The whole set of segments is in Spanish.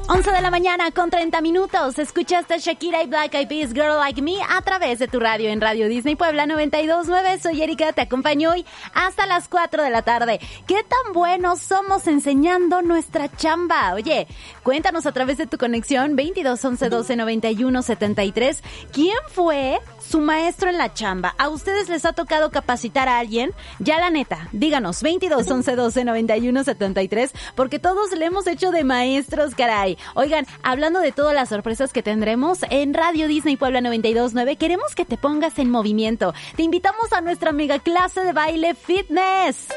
11 de la mañana con 30 minutos. Escuchaste a Shakira y Black Eyed Peas, Girl Like Me, a través de tu radio en Radio Disney Puebla 92.9. Soy Erika, te acompaño hoy hasta las 4 de la tarde. ¿Qué tan buenos somos enseñando nuestra chamba? Oye, cuéntanos a través de tu conexión 22 11 12 91 73. ¿Quién fue su maestro en la chamba? ¿A ustedes les ha tocado capacitar a alguien? Ya la neta, díganos 22 11 12 91 73, porque todos le hemos hecho de maestros, caray. Oigan, hablando de todas las sorpresas que tendremos en Radio Disney Puebla 92.9, queremos que te pongas en movimiento. Te invitamos a nuestra mega clase de baile fitness.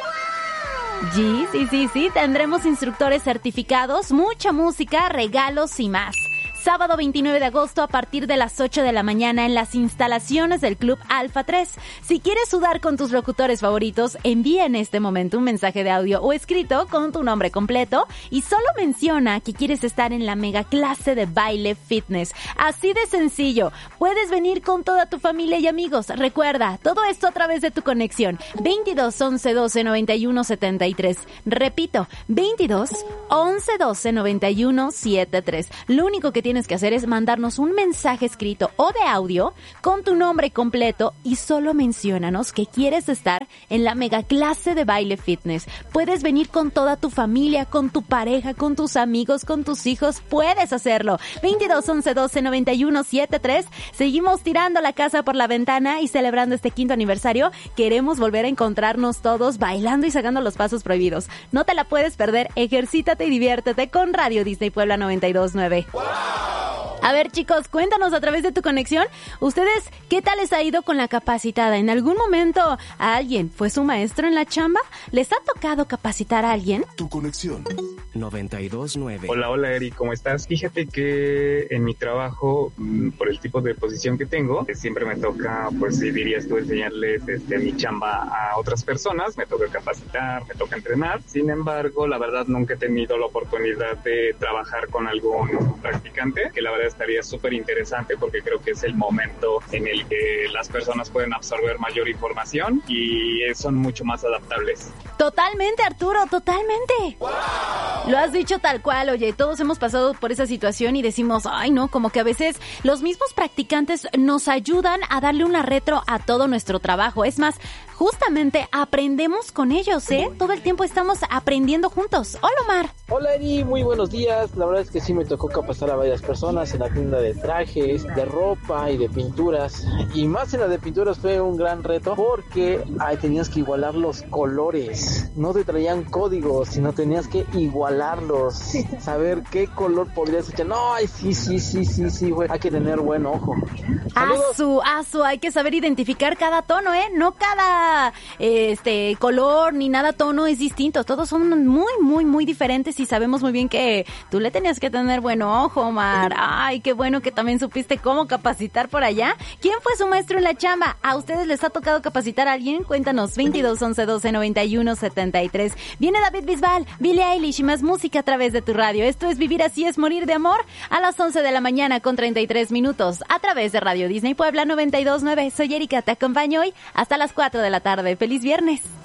Sí, tendremos instructores certificados, mucha música, regalos y más. Sábado 29 de agosto a partir de las 8 de la mañana en las instalaciones del Club Alfa 3. Si quieres sudar con tus locutores favoritos, envía en este momento un mensaje de audio o escrito con tu nombre completo y solo menciona que quieres estar en la mega clase de baile fitness. Así de sencillo. Puedes venir con toda tu familia y amigos. Recuerda, todo esto a través de tu conexión 22 11 12 91 73. Repito, 22 11 12 91 73. Lo único que tienes que hacer es mandarnos un mensaje escrito o de audio con tu nombre completo y solo menciónanos que quieres estar en la mega clase de baile fitness. Puedes venir con toda tu familia, con tu pareja, con tus amigos, con tus hijos. Puedes hacerlo. 22 11 12 91 73. Seguimos tirando la casa por la ventana y celebrando este 5º aniversario. Queremos volver a encontrarnos todos bailando y sacando los pasos prohibidos. No te la puedes perder. Ejercítate y diviértete con Radio Disney Puebla 92.9. ¡Wow! A ver, chicos, cuéntanos a través de tu conexión, ¿ustedes qué tal les ha ido con la capacitada? ¿En algún momento a alguien fue su maestro en la chamba? ¿Les ha tocado capacitar a alguien? Tu conexión 92.9. Hola Eri, ¿cómo estás? Fíjate que en mi trabajo, por el tipo de posición que tengo, siempre me toca, pues si dirías tú, enseñarles mi chamba a otras personas, me toca capacitar, me toca entrenar. Sin embargo, la verdad nunca he tenido la oportunidad de trabajar con algún practicante, que la verdad estaría súper interesante porque creo que es el momento en el que las personas pueden absorber mayor información y son mucho más adaptables. Totalmente, Arturo, totalmente. ¡Wow! Lo has dicho tal cual, oye, todos hemos pasado por esa situación y decimos, ay no, como que a veces los mismos practicantes nos ayudan a darle una retro a todo nuestro trabajo. Es más, justamente aprendemos con ellos, ¿eh? Todo el tiempo estamos aprendiendo juntos. Hola, Omar. Hola, Eri, muy buenos días. La verdad es que sí me tocó capacitar a varias personas en la tienda de trajes, de ropa y de pinturas. Y más en la de pinturas fue un gran reto porque tenías que igualar los colores. No te traían códigos, sino tenías que igualarlos. Saber qué color podrías echar. No, sí, güey. Hay que tener buen ojo. Asu, hay que saber identificar cada tono, ¿eh? No cada color ni nada tono es distinto. Todos son muy diferentes y sabemos muy bien que tú le tenías que tener buen ojo, Omar. Ay, qué bueno que también supiste cómo capacitar por allá. ¿Quién fue su maestro en la chamba? ¿A ustedes les ha tocado capacitar a alguien? Cuéntanos, 22 11 12 91 73. Viene David Bisbal, Billie Eilish y más música a través de tu radio. Esto es Vivir Así es Morir de Amor a las 11 de la mañana con 33 minutos a través de Radio Disney Puebla 92.9. Soy Erika, te acompaño hoy hasta las 4 de la tarde. ¡Feliz viernes!